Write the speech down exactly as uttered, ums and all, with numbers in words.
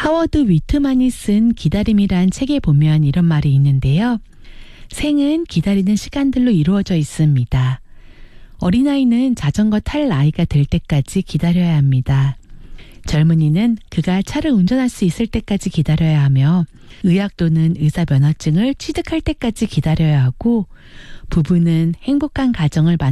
하워드 위트만이 쓴 기다림이란 책에 보면 이런 말이 있는데요. 생은 기다리는 시간들로 이루어져 있습니다. 어린아이는 자전거 탈 나이가 될 때까지 기다려야 합니다. 젊은이는 그가 차를 운전할 수 있을 때까지 기다려야 하며 의학 또는 의사 면허증을 취득할 때까지 기다려야 하고 부부는 행복한 가정을 만